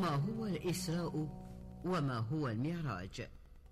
ما هو الإسراء وما هو المعراج؟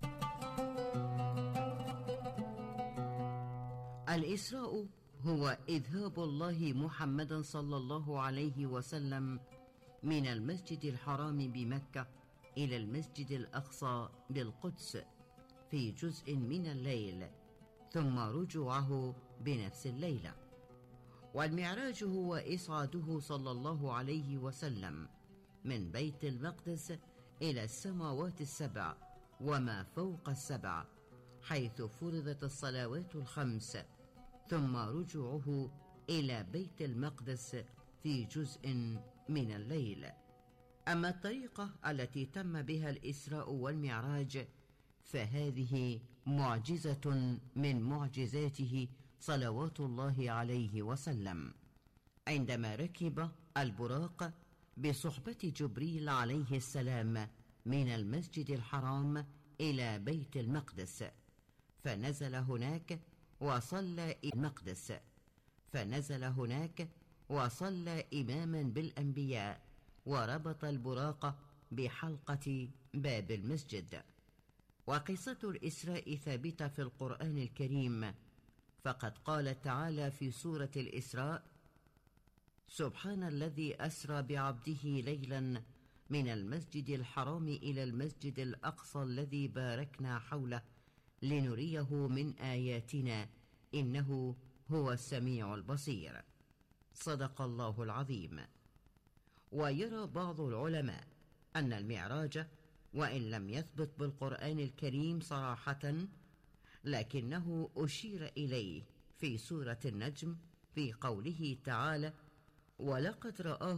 الإسراء هو إذهاب الله محمد صلى الله عليه وسلم من المسجد الحرام بمكة إلى المسجد الأقصى بالقدس في جزء من الليل، ثم رجوعه بنفس الليلة. والمعراج هو إصعاده صلى الله عليه وسلم من بيت المقدس إلى السماوات السبع وما فوق السبع، حيث فرضت الصلوات الخمس، ثم رجوعه إلى بيت المقدس في جزء من الليل. أما الطريقة التي تم بها الإسراء والمعراج فهذه معجزة من معجزاته صلوات الله عليه وسلم، عندما ركب البراق بصحبة جبريل عليه السلام من المسجد الحرام إلى بيت المقدس، فنزل هناك وصلى المقدس، فنزل هناك وصلى إماما بالأنبياء، وربط البراق بحلقة باب المسجد. وقصة الإسراء ثابتة في القرآن الكريم، فقد قال تعالى في سورة الإسراء: سبحان الذي أسرى بعبده ليلا من المسجد الحرام إلى المسجد الأقصى الذي باركنا حوله لنريه من آياتنا إنه هو السميع البصير. صدق الله العظيم. ويرى بعض العلماء أن المعراج وإن لم يثبت بالقرآن الكريم صراحة، لكنه أشير إليه في سورة النجم في قوله تعالى: ولقد رآه